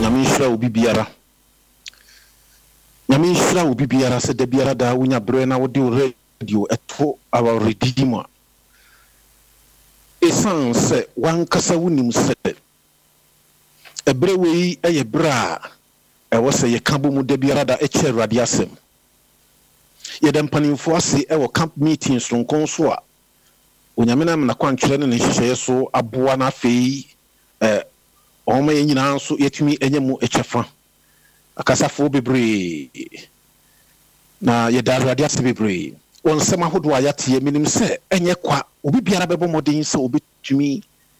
Nyamishra ubi biara. Nyamishra ubi biara se de biara da unya brena wodi radio eto our redeemer. Esan se wankasa wunim se ebrewe yi eye bra ewo se ye kambo mu de biara da eche Awurade asem. Ye dem panimfo ase ewo camp meeting sonkon so a onyamena na kwantwere ne hyehyeye so aboa na afei Oma ye nyina nso yetumi enyemu echefa akasafo bebre na ye da Awurade ase bebre wonsem ahodo ayate ye minim se enye kwa obi biara bebo modin se obetumi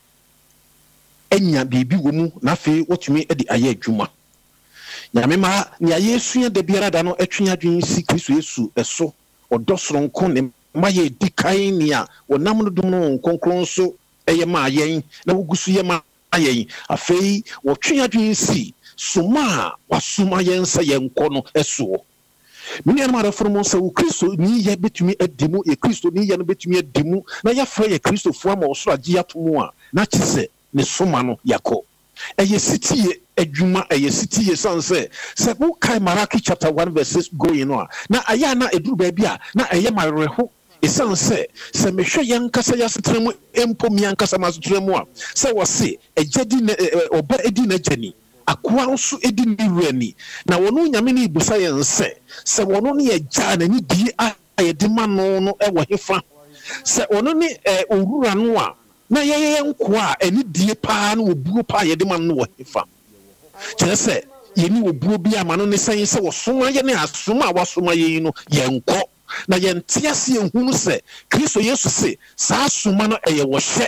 enya bibi womu na afei wotumi edi aye adwuma nyame ma nya Yesu de biara da no etwe adwen si Kristo Yesu eso odosronko ne ma ye dikai nia wonam no dum no nkonkron so eye ma yen na wogusu ye ma ayen afei wotwe adwen si suma wasuma yen sa yen kono eso mini an mara formo sa wo Kristo ni ye betumi adimu ye Kristo ni ye no betumi adimu na ya fra ye Kristo fo ama osoro agi atomo a na chise ne suma no yakọ eye sitie adwuma eye sitie sanse se wo kai Malaki chapter 1 verse 6 going on na aya na eduru ba bia na eye mareho esan se mehwe yankasa yasetremu empo miankasa masetremu a se wose ejedi na oba edi na jani akwa nso edi ni wurani na wono nyame ne ibusa yense se wono ne eja na ni di ayede ma no ewo hefa se wono ne owura no a na yeye nko a eni die pa no obuo pa ayede ma no wo hefa kire se yeni obuo bi ama no ne san se wo soma ye ne asoma wasoma ye no yenko na yentiase ehunu se Kristo Yesu se saa soma no eye wo hye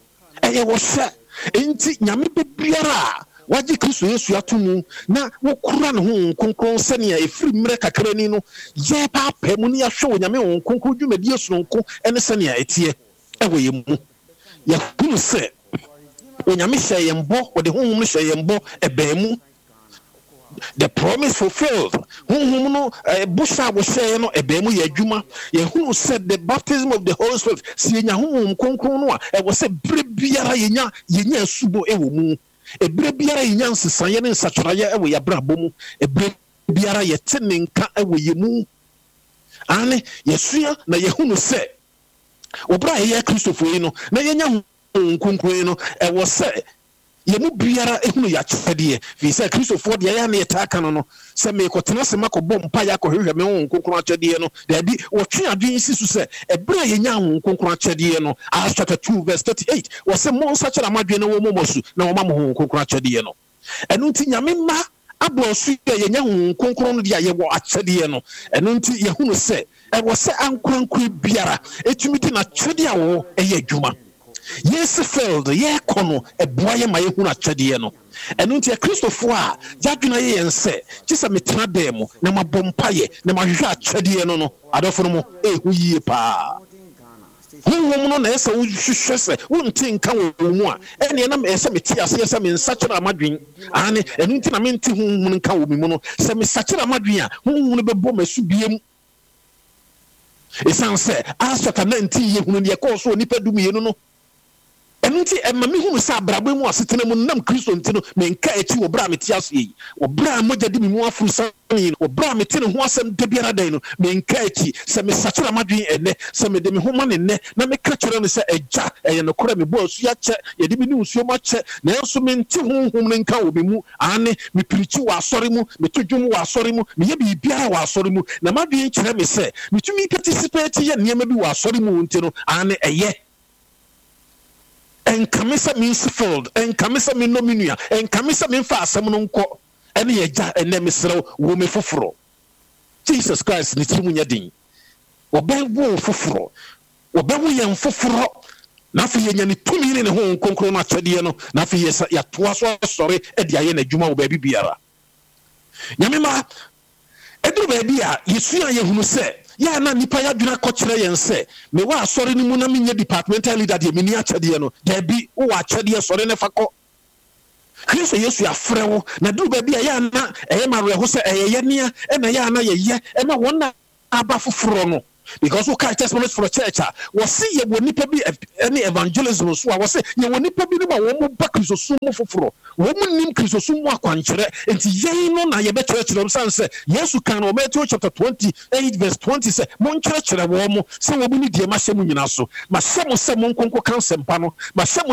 enti nyame bebiara waji Kristo Yesu atumu na wokura ne ho nkonkron se ne efiri mre kakrani no ye pa pemu ne yahwe nyame ho nkonkron dwumadi esonko ene se ne etie ewo ye mu ya hunu se onyame hye yembo wode ho no hye yembo ebemu the promise fulfilled hum no busha wo share no ebemu ye adwuma ye hu said the baptism of the Holy Spirit si nya hum konkron no a e wo se bre biara yenya asubo ewo mu e bre biara yenya nsesaye ne nsatwaraye ewo ya brabo mu e bre biara ye tenenka ewo ye mu ane yesua na ye hu no se obra ye Christopher yi no na yenya hum konkron no e wo se yemu biara ehunu ya chede fi se Christopher de ya na yetaka no se me kotena se makobom pa ya kohwehwe me ho nkonkron chede no da bi wotwe adwen sisu se ebra yenya ho nkonkron chede no Acts chapter 2 verse 38 wo se mo nsa kyera madwen no wo momosu na wo ma mo ho nkonkron chede no enu nti nyame ma abrosu yenya ho nkonkron no de aye wo achede no enu nti yehunu se e wo se ankonkron biara etumi di na chede a wo eye adwuma yes failed ye kono eboye ma yehunu atwede no enu ntia Christopher a jadwuna ye yense kisa metena dem na mabompaye na mahwe atwede no adofo no mo ehu yie pa honhom no na esa wo hwehwe se wonti nka wo mu a ene na esa meti ase esa me nsakira amadwen ane enu nti na menti honhom nka wo mu no se me sakira amadwen a honhom no bebo masu biem esanse asota 19 yehunu de ko so nipa dumienu no enti emami hu sa brabo mu asetena mu nam Kristo ntino menka echi wo bra meti aso yi wo bra mogya di mu afuru san wo bra meti ne ho asem de biara dan no menka echi se me sakira madwen ene se me de me ho ma ne ne na me ka kyerɛ no se agya eye no kora me bo asu ya kye ye de bi ne usuo ma kye na enso me nti honhom ne nka wo be mu ane me pirichi wo asɔre mu me todwom wo asɔre mu me ye bi biara wo asɔre mu na madwen kyerɛ me se me tumi participate ye nneɛma bi wo asɔre mu ntino ane eye enkamisa means filled enkamisa me no minua enkamisa me fa asem no nko ene ye ja ene mesrew wo me foforo Jesus Christ ni timu nya din wo foforo wo be wo ye foforo na fa ye nya ni tumi ne ho nkonkron na chede no na fa ye ya toa so sori e dia ye na dwuma wo ba biara nyame ma eduru ba bia yesu ya ye hunu se ya na nipa ya dwuna kokyere yense me wa asori ni mu na menye departmental leader de meni achede no da bi wo achede sori ne fako Kristo Yesu afrewo na duru ba bia ya na eye mareho se eye ye nea e na ya na ye ye e na wona aba foforo no Because we carry testimonies for the church. We see ye will nipa be any evangelism so we say ye will nipa be ma wo ba Kristosom foforo. Wo mu nim Kristosom akwankyere. Enti ye no na ye be church dem san say Yesu kan no Matthew chapter 28 verse 20 say mon kyerɛkyerɛ wo mo say wo mu ni die ma hyɛ mu nyina so. Ma hyɛ mo sɛ mon konko kan sempa no. Ma hyɛ